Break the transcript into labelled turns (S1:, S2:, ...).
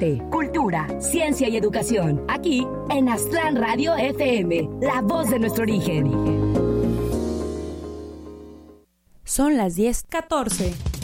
S1: arte, cultura, ciencia y educación. Aquí en Aztlán Radio FM, la voz de nuestro origen.
S2: Son las 10:14.